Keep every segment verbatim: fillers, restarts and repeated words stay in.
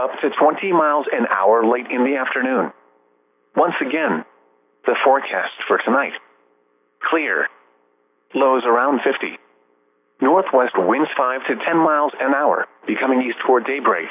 up to twenty miles an hour late in the afternoon. Once again, the forecast for tonight. Clear. Lows around fifty. Northwest winds five to ten miles an hour, becoming east toward daybreak.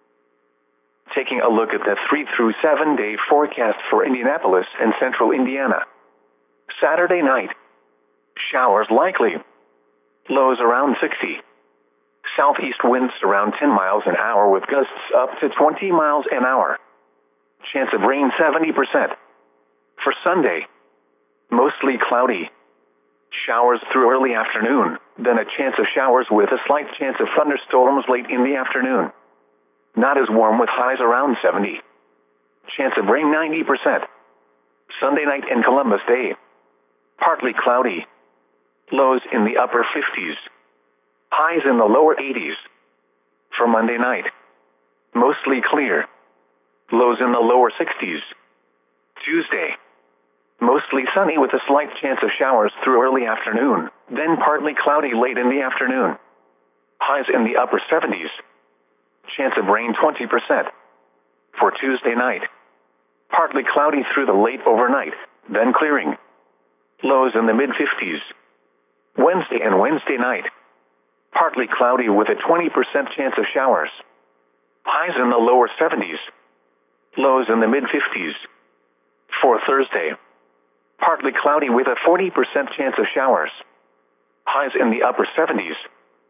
Taking a look at the three through seven day forecast for Indianapolis and central Indiana. Saturday night. Showers likely. Lows around sixty. Southeast winds around ten miles an hour with gusts up to twenty miles an hour. Chance of rain seventy percent. For Sunday. Mostly cloudy. Showers through early afternoon, then a chance of showers with a slight chance of thunderstorms late in the afternoon. Not as warm with highs around seventy. Chance of rain ninety percent. Sunday night and Columbus Day. Partly cloudy. Lows in the upper fifties. Highs in the lower eighties. For Monday night. Mostly clear. Lows in the lower sixties. Tuesday. Mostly sunny with a slight chance of showers through early afternoon, then partly cloudy late in the afternoon. Highs in the upper seventies. Chance of rain twenty percent. For Tuesday night. Partly cloudy through the late overnight, then clearing. Lows in the mid-fifties. Wednesday and Wednesday night. Partly cloudy with a twenty percent chance of showers. Highs in the lower seventies. Lows in the mid-fifties. For Thursday. Partly cloudy with a forty percent chance of showers. Highs in the upper seventies.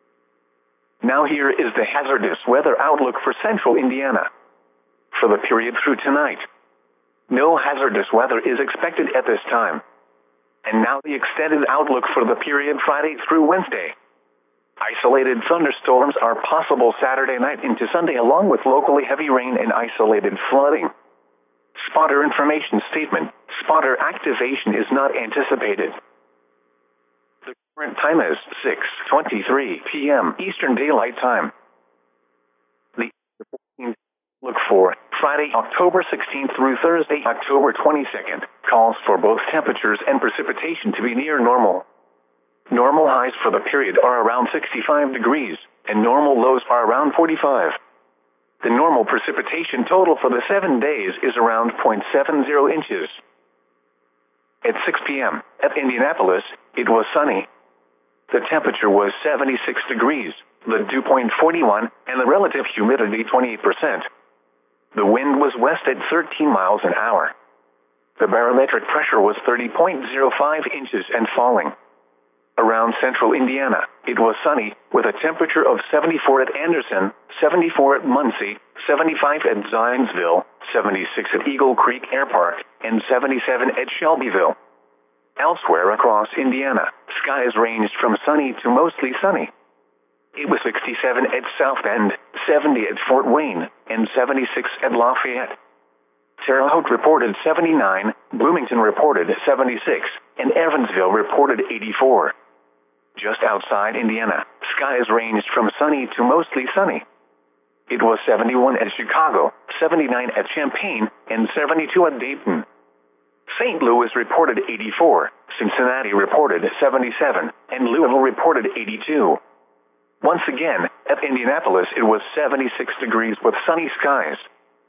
Now here is the hazardous weather outlook for central Indiana. For the period through tonight. No hazardous weather is expected at this time. And now the extended outlook for the period Friday through Wednesday. Isolated thunderstorms are possible Saturday night into Sunday along with locally heavy rain and isolated flooding. Spotter information statement. Spotter activation is not anticipated. The current time is six twenty-three p m Eastern Daylight Time. The look for Friday, October sixteenth through Thursday, October twenty-second, calls for both temperatures and precipitation to be near normal. Normal highs for the period are around sixty-five degrees, and normal lows are around forty-five. The normal precipitation total for the seven days is around zero point seven zero inches. At six p m at Indianapolis, it was sunny. The temperature was seventy-six degrees, the dew point forty-one, and the relative humidity twenty-eight percent. The wind was west at thirteen miles an hour. The barometric pressure was thirty point zero five inches and falling. Around central Indiana, it was sunny, with a temperature of seventy-four at Anderson, seventy-four at Muncie, seventy-five at Zionsville, seventy-six at Eagle Creek Air Park, and seventy-seven at Shelbyville. Elsewhere across Indiana, skies ranged from sunny to mostly sunny. It was sixty-seven at South Bend, seventy at Fort Wayne, and seventy-six at Lafayette. Terre Haute reported seventy-nine, Bloomington reported seventy-six, and Evansville reported eighty-four. Just outside Indiana, skies ranged from sunny to mostly sunny. It was seventy-one at Chicago, seventy-nine at Champaign, and seventy-two at Dayton. Saint Louis reported eighty-four, Cincinnati reported seventy-seven, and Louisville reported eighty-two. Once again, at Indianapolis it was seventy-six degrees with sunny skies.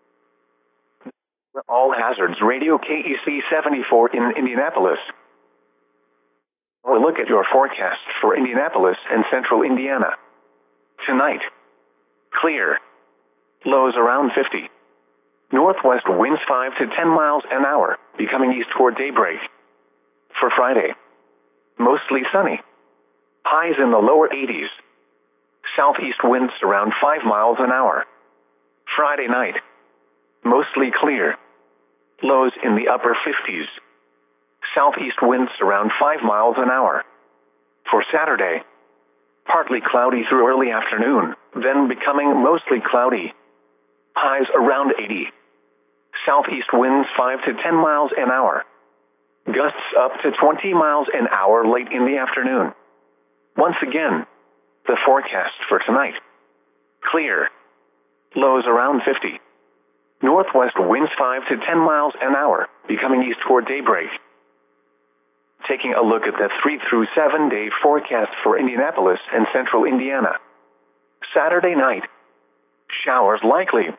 All Hazards Radio K E C seventy-four in Indianapolis. We'll look at your forecast for Indianapolis and central Indiana. Tonight. Clear. Lows around fifty. Northwest winds five to ten miles an hour, becoming east toward daybreak. For Friday. Mostly sunny. Highs in the lower eighties. Southeast winds around five miles an hour. Friday night. Mostly clear. Lows in the upper fifties. Southeast winds around five miles an hour. For Saturday. Partly cloudy through early afternoon, then becoming mostly cloudy. Highs around eighty. Southeast winds five to ten miles an hour. Gusts up to twenty miles an hour late in the afternoon. Once again, the forecast for tonight. Clear. Lows around fifty. Northwest winds five to ten miles an hour, becoming east toward daybreak. Taking a look at the three through seven day forecast for Indianapolis and central Indiana. Saturday night. Showers likely.